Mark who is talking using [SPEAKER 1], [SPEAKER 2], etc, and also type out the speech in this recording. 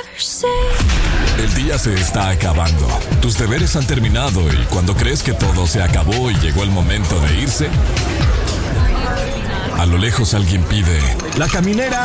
[SPEAKER 1] El día se está acabando. Tus deberes han terminado y cuando crees que todo se acabó y llegó el momento de irse, a lo lejos alguien pide: la caminera.